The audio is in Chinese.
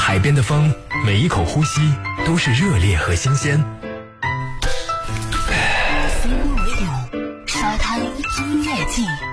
海边的风，每一口呼吸都是热烈和新鲜。 沙滩音乐季。